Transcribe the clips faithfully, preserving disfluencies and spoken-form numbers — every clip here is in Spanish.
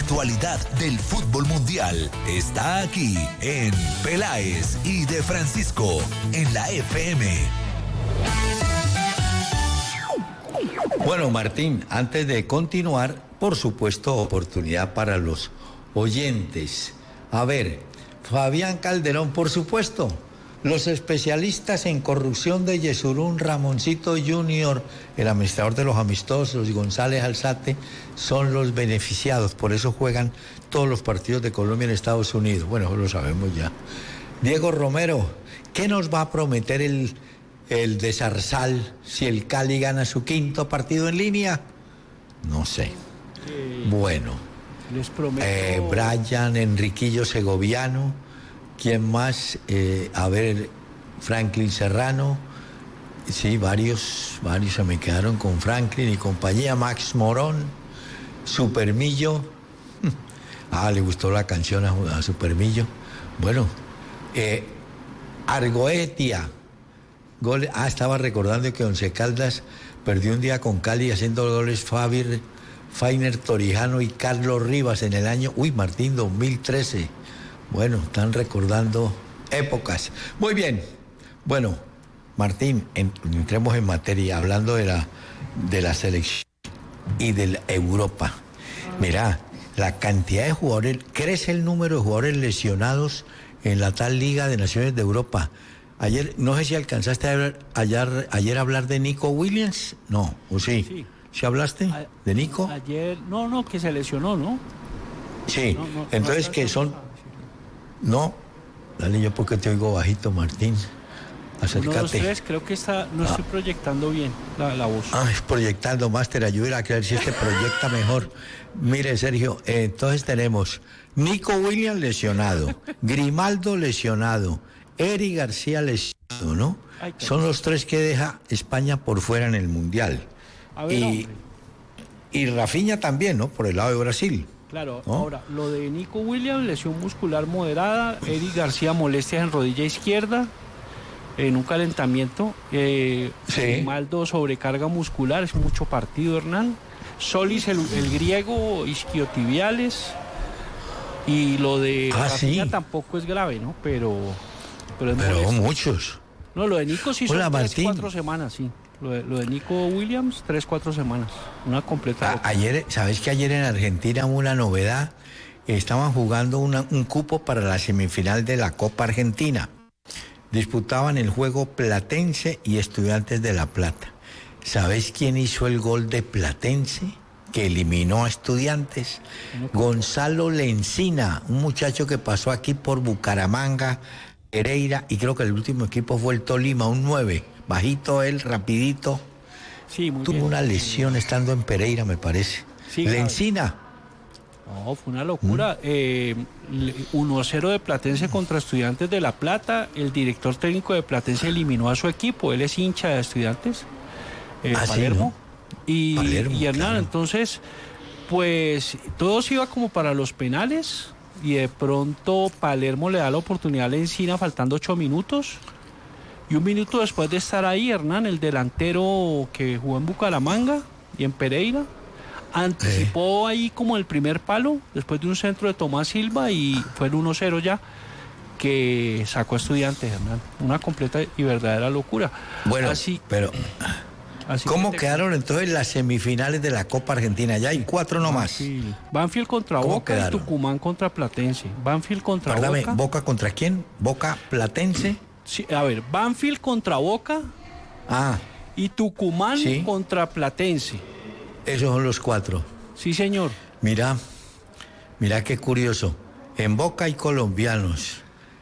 actualidad del fútbol mundial está aquí en Peláez y de Francisco en la F M. Bueno, Martín, antes de continuar, por supuesto, oportunidad para los oyentes. A ver, Fabián Calderón, por supuesto. Los especialistas en corrupción de Yesurún, Ramoncito Junior, el administrador de los amistosos, y González Alzate, son los beneficiados. Por eso juegan todos los partidos de Colombia en Estados Unidos. Bueno, eso lo sabemos ya. Diego Romero, ¿qué nos va a prometer el, el de Zarzal si el Cali gana su quinto partido en línea? No sé. Eh, bueno. Les prometo... Eh, Brian Enriquillo Segoviano. ¿Quién más? Eh, a ver, Franklin Serrano. Sí, varios, varios se me quedaron con Franklin y compañía. Max Morón, Supermillo. Ah, le gustó la canción a, a Supermillo. Bueno, eh, Argoetia. Gol, ah, estaba recordando que Once Caldas perdió un día con Cali haciendo goles Fabir, Fainer Torijano y Carlos Rivas en el año, uy, Martín, dos mil trece. Bueno, están recordando épocas. Muy bien. Bueno, Martín, en, entremos en materia, hablando de la, de la selección y de la Europa. Mirá, la cantidad de jugadores, crece el número de jugadores lesionados en la tal Liga de Naciones de Europa. Ayer, no sé si alcanzaste a ver, ayer, ayer hablar de Nico Williams. No, ¿o sí? Sí. ¿Sí hablaste a, de Nico? Ayer, no, no, que se lesionó, ¿no? Sí, no, no, entonces no, que son... No, dale, yo porque te oigo bajito, Martín. Acércate. Uno, dos, tres, creo que está, no ah. estoy proyectando bien la, la voz. Ah, es proyectando, Máster, ayúdela a creer si este proyecta mejor. Mire, Sergio, eh, entonces tenemos Nico Williams lesionado, Grimaldo lesionado, Eric García lesionado, ¿no? Ay, son los tres que deja España por fuera en el Mundial. A ver, y, y Rafinha también, ¿no? Por el lado de Brasil. Claro, ¿no? Ahora, lo de Nico Williams, lesión muscular moderada, Eric García, molestias en rodilla izquierda, en un calentamiento, eh, sí. Grimaldo, sobrecarga muscular, es mucho partido, Hernán, Solis, el, el griego, isquiotibiales, y lo de ah, Rafinha sí. tampoco es grave, ¿no? Pero, pero, es pero muchos. No, lo de Nico sí son Hola, tres, Martín. cuatro semanas, sí. Lo de, lo de Nico Williams, tres, cuatro semanas. Una completa. A, ayer, ¿sabes que ayer en Argentina hubo una novedad? Estaban jugando una, un cupo para la semifinal de la Copa Argentina. Disputaban el juego Platense y Estudiantes de La Plata. ¿Sabes quién hizo el gol de Platense? Que eliminó a Estudiantes. Gonzalo Lencina, un muchacho que pasó aquí por Bucaramanga, Pereira, y creo que el último equipo fue el Tolima, un nueve. Bajito él, rapidito. Sí, muy Tuvo bien. una lesión estando en Pereira, me parece. Sí, Lencina. No, fue una locura. ¿Mm? Eh, uno a cero de Platense contra Estudiantes de La Plata. El director técnico de Platense eliminó a su equipo. Él es hincha de Estudiantes. Eh, ah, Palermo. Sí, ¿no? Y, Palermo, y Hernán, claro. Entonces, pues todo se iba como para los penales. Y de pronto Palermo le da la oportunidad a Lencina faltando ocho minutos. Y un minuto después de estar ahí, Hernán, el delantero que jugó en Bucaramanga y en Pereira, anticipó eh. ahí como el primer palo, después de un centro de Tomás Silva, y fue el uno cero ya, que sacó a Estudiantes, Hernán. Una completa y verdadera locura. Bueno, así, pero... Así ¿Cómo que te... quedaron entonces las semifinales de la Copa Argentina? Ya hay cuatro nomás. Sí. Banfield contra Boca quedaron? Y Tucumán contra Platense. Banfield contra Perdame, Boca. ¿Boca contra quién? ¿Boca Platense? Sí, a ver, Banfield contra Boca ah, y Tucumán ¿sí? contra Platense. Esos son los cuatro. Sí, señor. Mira, mira qué curioso. En Boca hay colombianos.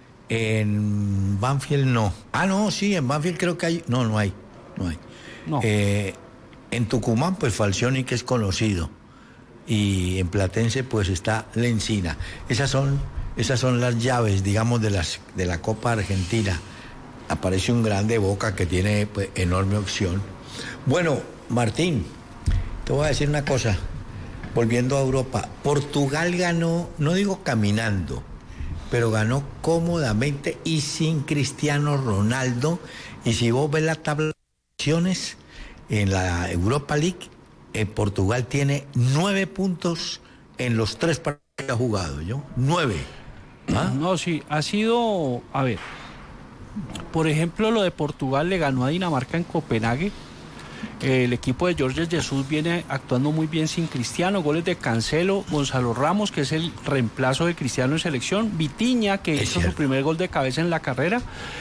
En Banfield no. Ah, no, sí, en Banfield creo que hay. No, no hay. No hay. No. Eh, en Tucumán, pues Falcioni, que es conocido. Y en Platense, pues está Lencina. Esas son, esas son las llaves, digamos, de las de la Copa Argentina. Aparece un grande Boca que tiene pues, enorme opción. Bueno, Martín, te voy a decir una cosa. Volviendo a Europa, Portugal ganó, no digo caminando, pero ganó cómodamente y sin Cristiano Ronaldo. Y si vos ves la tabla de en la Europa League, eh, Portugal tiene nueve puntos en los tres partidos que ha jugado, ¿yo? Nueve. ¿Ah? No, sí, ha sido, a ver, por ejemplo, lo de Portugal le ganó a Dinamarca en Copenhague. El equipo de Jorge Jesús viene actuando muy bien sin Cristiano, goles de Cancelo, Gonzalo Ramos, que es el reemplazo de Cristiano en selección, Vitinha, que Es hizo cierto. su primer gol de cabeza en la carrera,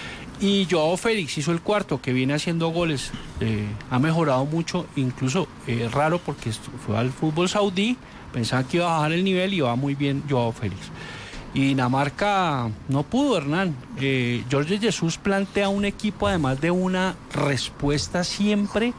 y Joao Félix hizo el cuarto, que viene haciendo goles, eh, ha mejorado mucho, incluso eh, raro porque fue al fútbol saudí, pensaban que iba a bajar el nivel y va muy bien Joao Félix. Y Dinamarca no pudo, Hernán. Eh, Jorge Jesús plantea un equipo además de una respuesta siempre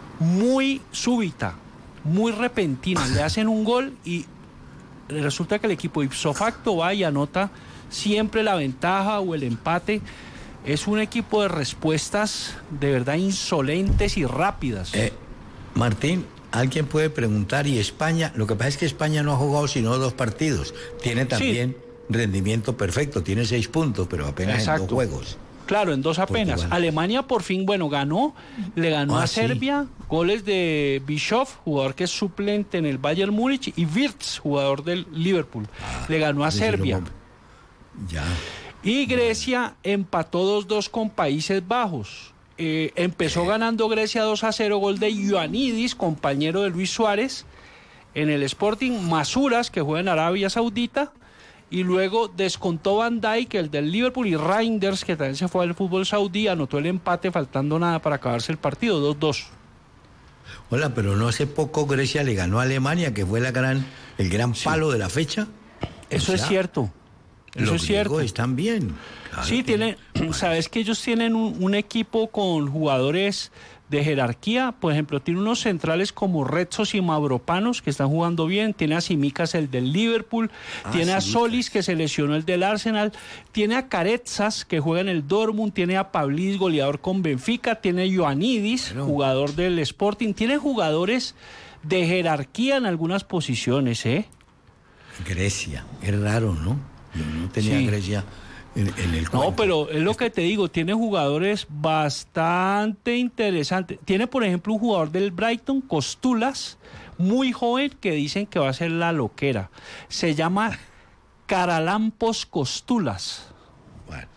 muy súbita, muy repentina. Le hacen un gol y resulta que el equipo ipso facto va y anota siempre la ventaja o el empate. Es un equipo de respuestas de verdad insolentes y rápidas. Eh, Martín, alguien puede preguntar, ¿y España? Lo que pasa es que España no ha jugado sino dos partidos. Tiene también sí. rendimiento perfecto, tiene seis puntos, pero apenas Exacto. en dos juegos. Claro, en dos apenas. Portugal. Alemania por fin, bueno, ganó, le ganó ah, a Serbia, sí. goles de Bischoff, jugador que es suplente en el Bayern Múnich, y Wirtz, jugador del Liverpool. Ah, le ganó a Serbia. Ya. Y Grecia empató dos dos con Países Bajos. Eh, empezó ¿Qué? ganando Grecia dos a cero, gol de Ioannidis, compañero de Luis Suárez, en el Sporting. Masuras, que juega en Arabia Saudita, y luego descontó Van Dijk, el del Liverpool, y Reinders, que también se fue al fútbol saudí, anotó el empate faltando nada para acabarse el partido, dos dos. Hola, pero no hace poco Grecia le ganó a Alemania, que fue la gran, el gran palo sí. de la fecha. Eso o sea, es cierto. Eso los es cierto. Están bien. Claro sí, tienen, sabes que ellos tienen un, un equipo con jugadores de jerarquía. Por ejemplo, tiene unos centrales como Retsos y Mavropanos que están jugando bien. Tiene a Simicas, el del Liverpool. Ah, tiene a Solis, que se lesionó, el del Arsenal. Tiene a Carezas, que juega en el Dortmund. Tiene a Pablis, goleador con Benfica. Tiene a Ioannidis, bueno. jugador del Sporting. Tiene jugadores de jerarquía en algunas posiciones, ¿eh? Grecia, es raro, ¿no? Yo no tenía sí. Grecia en, en el No, cuento. pero es lo que te digo, tiene jugadores bastante interesantes. Tiene, por ejemplo, un jugador del Brighton, Costulas, muy joven, que dicen que va a ser la loquera. Se llama Caralampos Costulas. Bueno,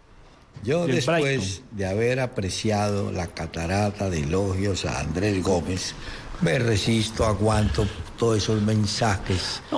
yo después Brighton. de haber apreciado la catarata de elogios a Andrés Gómez, me resisto, aguanto todos esos mensajes. No.